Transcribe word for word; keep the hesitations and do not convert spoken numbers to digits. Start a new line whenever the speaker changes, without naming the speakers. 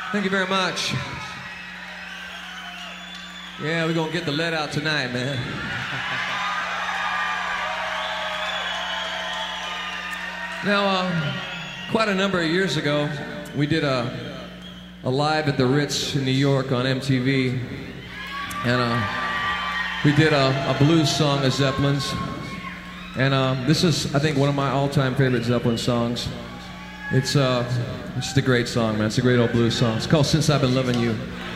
Thank you very much. Yeah, we're gonna get the lead out tonight, man. Now, uh, quite a number of years ago, we did a, a live at the Ritz in New York on M T V, and uh, we did a, a blues song of Zeppelin's. And uh, this is, I think, one of my all-time favorite Zeppelin songs. It's, uh, it's just a great song, man. It's a great old blues song. It's called Since I've Been Loving You.